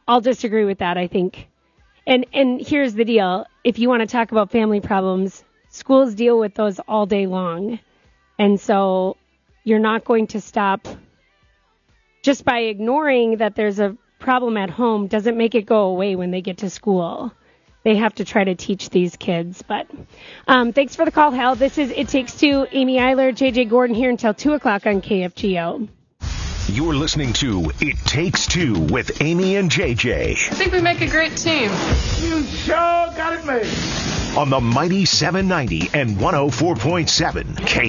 I'll disagree with that, I think. And here's the deal. If you want to talk about family problems, schools deal with those all day long. And so you're not going to stop just by ignoring that there's a problem at home doesn't make it go away when they get to school. They have to try to teach these kids. But thanks for the call, Hal. This is It Takes Two. Amy Eiler, JJ Gordon here until 2 o'clock on KFGO. You're listening to It Takes Two with Amy and JJ. I think we make a great team. You sure got it made. On the mighty 790 and 104.7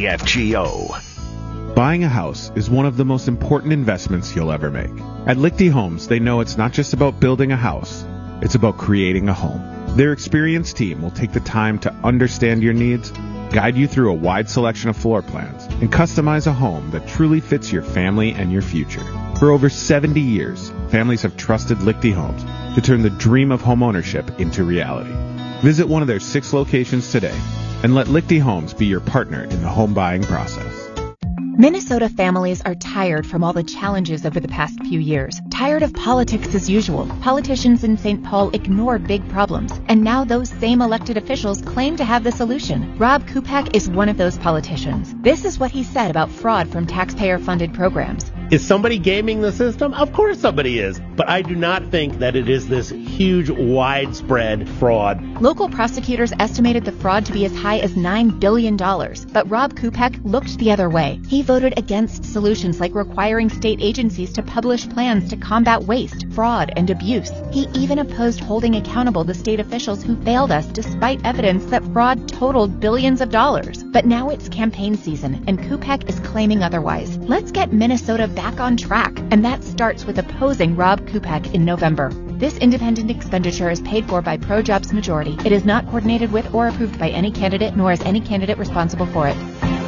KFGO. Buying a house is one of the most important investments you'll ever make. At Lichty Homes, they know it's not just about building a house, it's about creating a home. Their experienced team will take the time to understand your needs, guide you through a wide selection of floor plans, and customize a home that truly fits your family and your future. For over 70 years, families have trusted Lichty Homes to turn the dream of homeownership into reality. Visit one of their 6 locations today and let Lichty Homes be your partner in the home buying process. Minnesota families are tired from all the challenges over the past few years. Tired of politics as usual. Politicians in St. Paul ignore big problems, and now those same elected officials claim to have the solution. Rob Kupak is one of those politicians. This is what he said about fraud from taxpayer-funded programs. Is somebody gaming the system? Of course somebody is. But I do not think that it is this huge, widespread fraud. Local prosecutors estimated the fraud to be as high as $9 billion. But Rob Kupak looked the other way. He voted against solutions like requiring state agencies to publish plans to combat waste, fraud, and abuse. He even opposed holding accountable the state officials who failed us despite evidence that fraud totaled billions of dollars. But now it's campaign season, and Kupak is claiming otherwise. Let's get Minnesota back on track, and that starts with opposing Rob Kupak in November. This independent expenditure is paid for by ProJobs Majority. It is not coordinated with or approved by any candidate, nor is any candidate responsible for it.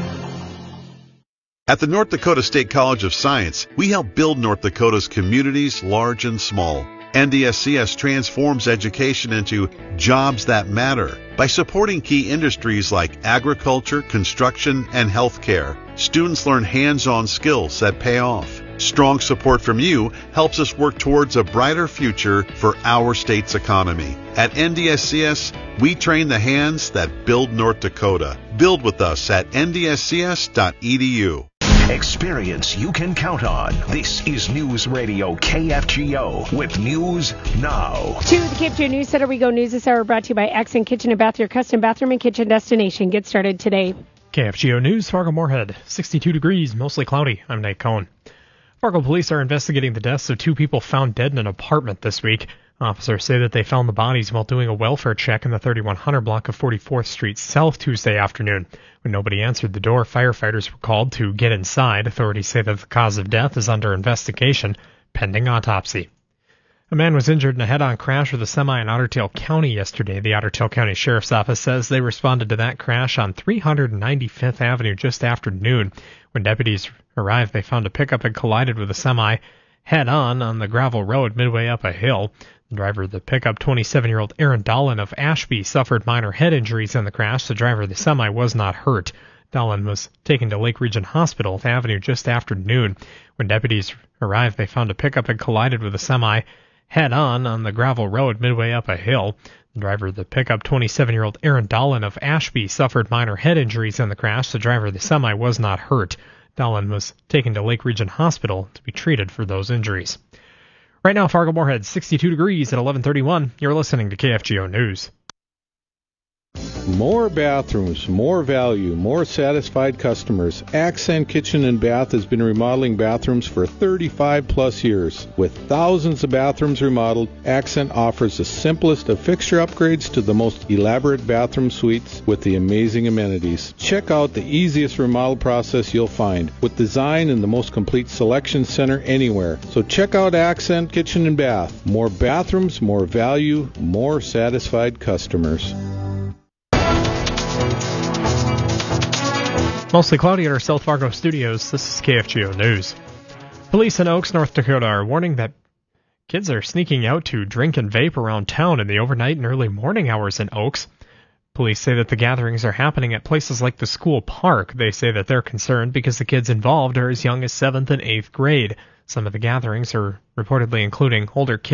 At the North Dakota State College of Science, we help build North Dakota's communities, large and small. NDSCS transforms education into jobs that matter by supporting key industries like agriculture, construction, and healthcare. Students learn hands-on skills that pay off. Strong support from you helps us work towards a brighter future for our state's economy. At NDSCS, we train the hands that build North Dakota. Build with us at ndscs.edu. Experience you can count on. This is News Radio KFGO with News Now. To the KFGO News Center we go. News this hour brought to you by Accent Kitchen and Bath, your custom bathroom and kitchen destination. Get started today. KFGO News, Fargo-Moorhead, 62 degrees, mostly cloudy. I'm Nate Cohn. Fargo police are investigating the deaths of 2 people found dead in an apartment this week. Officers say that they found the bodies while doing a welfare check in the 3100 block of 44th Street South Tuesday afternoon. When nobody answered the door, firefighters were called to get inside. Authorities say that the cause of death is under investigation, pending autopsy. A man was injured in a head-on crash with a semi in Otter Tail County yesterday. The Otter Tail County Sheriff's Office says they responded to that crash on 395th Avenue just after noon. When deputies arrived, they found a pickup had collided with a semi head-on the gravel road midway up a hill. The driver of the pickup, 27-year-old Aaron Dolan of Ashby, suffered minor head injuries in the crash. The driver of the semi was not hurt. Dolan was taken to Lake Region Hospital at Avenue just after noon. When deputies arrived, they found a pickup had collided with a semi head-on the gravel road midway up a hill. The driver of the pickup, 27-year-old Aaron Dolan of Ashby, suffered minor head injuries in the crash. The driver of the semi was not hurt. Dolan was taken to Lake Region Hospital to be treated for those injuries. Right now, Fargo-Moorhead, 62 degrees at 11:31. You're listening to KFGO News. More bathrooms, more value, more satisfied customers. Accent Kitchen and Bath has been remodeling bathrooms for 35 plus years. With thousands of bathrooms remodeled, Accent offers the simplest of fixture upgrades to the most elaborate bathroom suites with the amazing amenities. Check out the easiest remodel process you'll find, with design and the most complete selection center anywhere. So check out Accent Kitchen and Bath. More bathrooms, more value, more satisfied customers. Mostly cloudy at our South Fargo studios. This is KFGO News. Police in Oaks, North Dakota are warning that kids are sneaking out to drink and vape around town in the overnight and early morning hours in Oaks. Police say that the gatherings are happening at places like the school park. They say that they're concerned because the kids involved are as young as 7th and 8th grade. Some of the gatherings are reportedly including older kids